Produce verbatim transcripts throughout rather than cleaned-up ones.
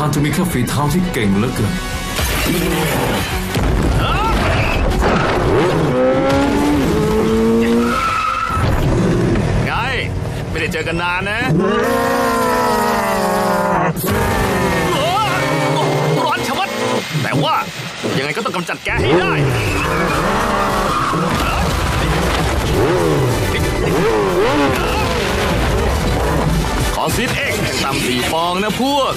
านจะมีแค่ฝีเท้าที่เก่งเหลือเกินไงไม่ได้เจอกันนานนะร้อนชะมัดแต่ว่ายังไงก็ต้องกำจัดแกให้ได้ขอซีดเอ็กซ์ต่ำสี่ฟองนะพวก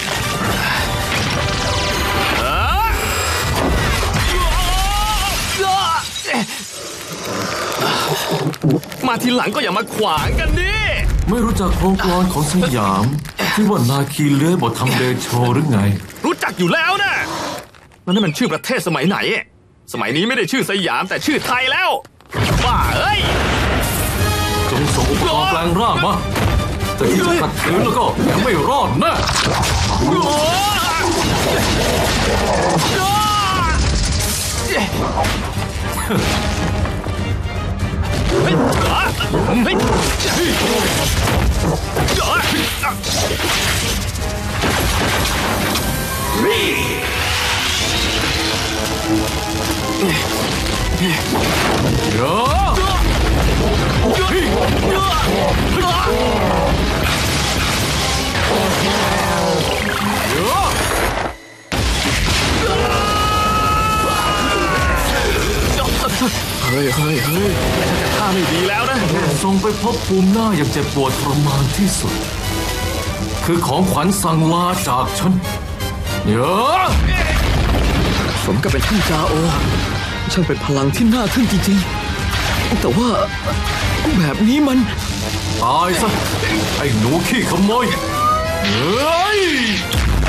มาทีหลังก็อย่ามาขวางกันดิไม่รู้จักโครงกลอนของสยามที่ว่านาคีเลื้อยบททำเดโชหรือไงรู้จักอยู่แล้วนะแล้วนั่นมันชื่อประเทศสมัยไหนสมัยนี้ไม่ได้ชื่อสยามแต่ชื่อไทยแล้วบ้าเอ้ยจงส่งอุปกรณ์แปลงร่างมาแต่ที่จะขัดขืนแล้วก็ยังไม่รอดนะเฮ้ยเฮ้ยเฮ้ยเฮ้ยเฮ้ยท่าไม่ดีแล้วนะส่งไปพบภูมิหน้าอย่างเจ็บปวดทรมานที่สุดคือของขวัญสั่งลาจากฉันเยอะสมกับเป็นท่านจาโอช่างเป็นพลังที่น่าทึ่งจริงๆแต่ว่าแบบนี้มันตายซะไอ้หนูขี้ขโมยเออ